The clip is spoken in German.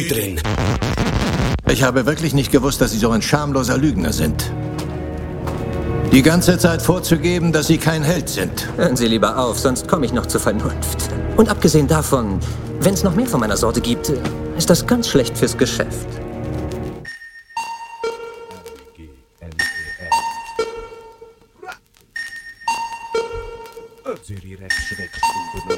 drin. Ich habe wirklich nicht gewusst, dass Sie so ein schamloser Lügner sind. Die ganze Zeit vorzugeben, dass Sie kein Held sind. Hören Sie lieber auf, sonst komme ich noch zur Vernunft. Und abgesehen davon, wenn es noch mehr von meiner Sorte gibt, ist das ganz schlecht fürs Geschäft. Zürich Rechtsschreckstube